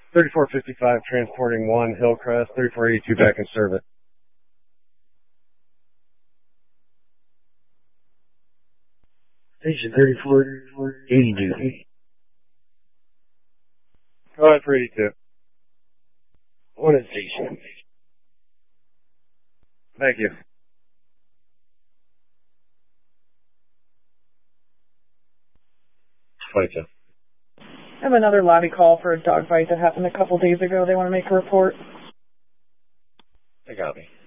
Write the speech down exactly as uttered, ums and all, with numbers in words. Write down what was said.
thirty-four fifty-five transporting one Hillcrest, thirty-four eighty-two back in service. Station thirty-four eighty-two. Go ahead for eighty-two. One at station. Thank you. twenty-two. I have another lobby call for a dogfight that happened a couple days ago. They want to make a report. They got me.